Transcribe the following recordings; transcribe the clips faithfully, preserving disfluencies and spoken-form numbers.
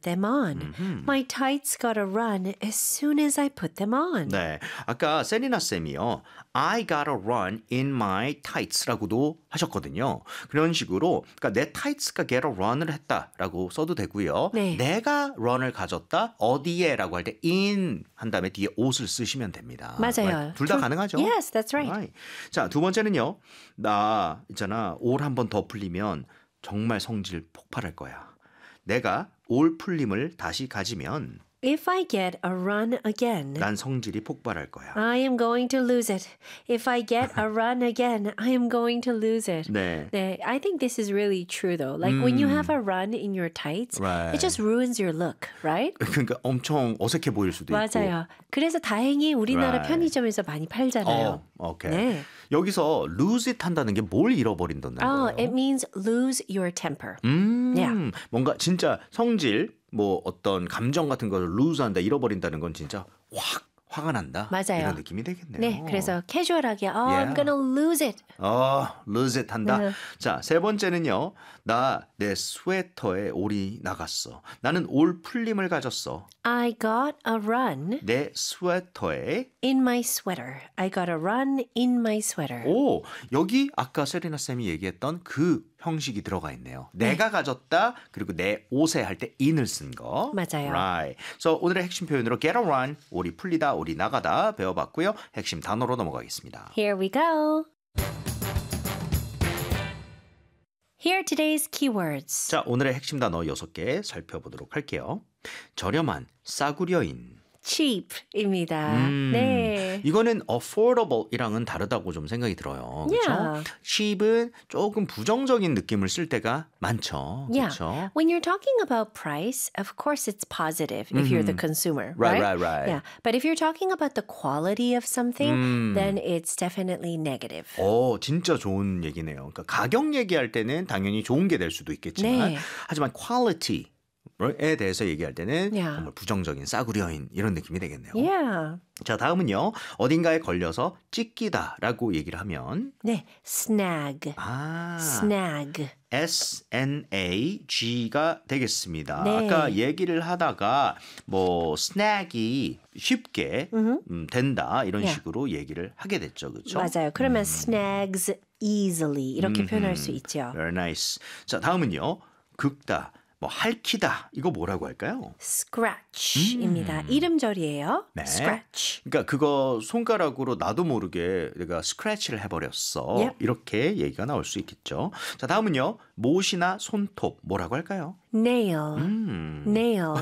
them on. 음흠. My tights gotta run as soon as I put them on. 네, 아까 세리나 쌤이요. I gotta run in my tights라고도 하셨거든요. 그런 식으로 그러니까 내 tights가 gotta run을 했다라고 써도 되고요. 네. 내가 run을 가졌다 어디에라고 할 때 in 한 다음에 뒤에 옷을 쓰시면 됩니다. 맞아요. 둘 다 True. 가능하죠? Yes, that's right. Right. 자, 두 번째는요. 나 있잖아. 올 한 번 더 풀리면 정말 성질 폭발할 거야. 내가 올 풀림을 다시 가지면 If I get a run again, 난 성질이 폭발할 거야. I am going to lose it. If I get a run again, I am going to lose it. 네. 네, I think this is really true though. Like when you have a run in your tights, Right. it just ruins your look, right? 그러니까 엄청 어색해 보일 수도 맞아요. 그래서 다행히 우리나라 Right. 편의점에서 많이 팔잖아요. 있고. 어, 오케이. 네. 여기서 lose it 한다는 게 뭘 잃어버린다는 Oh, 거예요? it means lose your temper. 음, Yeah. 뭔가 진짜 성질, 뭐 어떤 감정 같은 걸 luse한다, 잃어버린다는 건 진짜 확 화가 난다. 맞아요. 이런 느낌이 되겠네요. 네, 그래서 캐주얼하게, oh, Yeah. I'm gonna lose it. 어, lose it 한다. 네. 자, 세 번째는요. 나 내 스웨터에 올이 나갔어. 나는 올 풀림을 가졌어. I got a run 내 스웨터에 in my sweater. I got a run in my sweater. 오, 여기 아까 세리나 쌤이 얘기했던 그 형식이 들어가 있네요. 내가 가졌다, 그리고 내 옷에 할 때 in을 쓴 거. 맞아요. Right. So 오늘의 핵심 표현으로 get a run, 올이 풀리다, 올이 나가다 배워봤고요. 핵심 단어로 넘어가겠습니다. Here we go. Here are today's keywords. 자, 오늘의 핵심 단어 여섯 개 살펴보도록 할게요. 저렴한, 싸구려인. cheap입니다. 음, 네. 이거는 affordable이랑은 다르다고 좀 생각이 들어요. 그렇죠? Yeah. cheap은 조금 부정적인 느낌을 쓸 때가 많죠. Yeah. 그렇죠? When you're talking about price, of course it's positive if you're the consumer, Right, right? right, right. Yeah. But if you're talking about the quality of something, then it's definitely negative. 오, 진짜 좋은 얘기네요. 그러니까 가격 얘기할 때는 당연히 좋은 게 될 수도 있겠지만 네. 하지만 quality 에 대해서 얘기할 때는 Yeah. 정말 부정적인 싸구려인 이런 느낌이 되겠네요. Yeah. 자, 다음은요. 어딘가에 걸려서 찢기다라고 얘기를 하면 네. snag. 아, snag. 에스 엔 에이 지가 되겠습니다. 네. 아까 얘기를 하다가 뭐 snag이 쉽게 음, 된다 이런 Yeah. 식으로 얘기를 하게 됐죠. 그렇죠? 맞아요. 그러면 snags easily 이렇게 표현할 수 있죠. Very nice. 자, 다음은요. 긁다, 뭐 핥히다. 이거 뭐라고 할까요? scratch입니다. 이름절이에요. 네. scratch. 그러니까 그거 손가락으로 나도 모르게 내가 스크래치를 해버렸어. Yep. 이렇게 얘기가 나올 수 있겠죠. 자, 다음은요. 못이나 손톱 뭐라고 할까요? nail. 음. nail.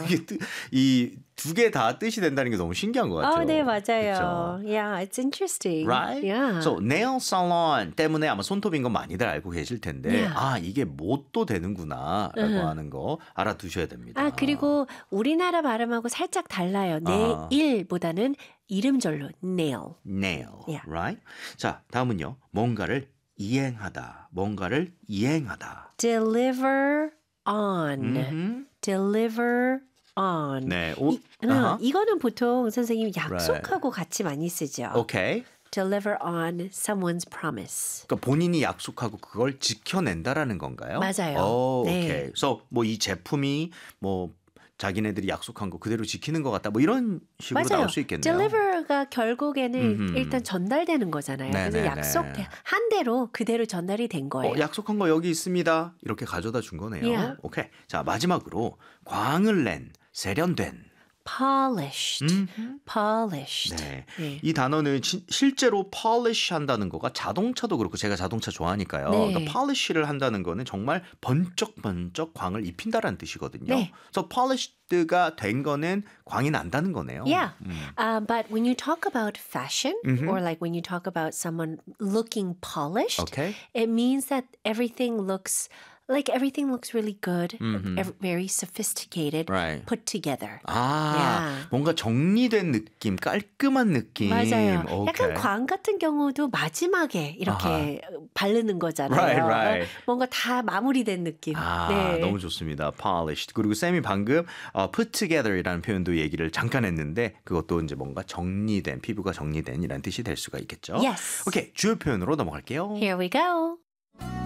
이 두 개 다 뜻이 된다는 게 너무 신기한 것 같아요. 어, 네, 맞아요. 그쵸? Yeah, it's interesting. Right? Yeah. So nail salon 때문에 아마 손톱인 건 많이들 알고 계실 텐데 Yeah. 아 이게 못도 되는구나라고 Uh-huh. 하는 거 알아두셔야 됩니다. 아, 그리고 우리나라 발음하고 살짝 달라요. 아. 내일보다는 이름절로 nail. nail, Yeah. right? 자, 다음은요. 뭔가를 이행하다, 뭔가를 이행하다. deliver on. 음흠. deliver on. 네, 오, 이, 음, 아하. 이거는 보통 선생님이 약속하고 같이 많이 쓰죠. 오케이. deliver on someone's promise. 그러니까 본인이 약속하고 그걸 지켜낸다라는 건가요? 맞아요. 오, 네. 오케이. 그래서 뭐 이 제품이 뭐 자기네들이 약속한 거 그대로 지키는 것 같다. 뭐 이런 식으로 맞아요. 나올 수 있겠네요. deliver가 결국에는 음흠. 일단 전달되는 거잖아요. 네네네. 그래서 약속 한 대로 그대로 전달이 된 거예요. 어, 약속한 거 여기 있습니다. 이렇게 가져다 준 거네요. Yeah. 오케이. 자, 마지막으로 광을 낸, 세련된. polished. 음흠. polished. 네. 네. 이 단어는 시, 실제로 polish 한다는 거가 자동차도 그렇고 제가 자동차 좋아하니까요. 네. 그러니까 polish를 한다는 거는 정말 번쩍번쩍 광을 입힌다라는 뜻이거든요. 네. 그래서 polished가 된 거는 광이 난다는 거네요. Yeah. 음. Uh, but when you talk about fashion, or like when you talk about someone looking polished, Okay. it means that everything looks like everything looks really good, Mhm. ev- very sophisticated, Right. put together. 아, Yeah. 뭔가 정리된 느낌, 깔끔한 느낌. 맞아요. 오케이. 약간 광 같은 경우도 마지막에 이렇게 바르는 거잖아요. Right, right. 뭔가 다 마무리된 느낌. 아, 네. 너무 좋습니다. polished. 그리고 쌤이 방금 어, put together이라는 표현도 얘기를 잠깐 했는데 그것도 이제 뭔가 정리된, 피부가 정리된 이라는 뜻이 될 수가 있겠죠. Yes. 오케이, 주요 표현으로 넘어갈게요. Here we go.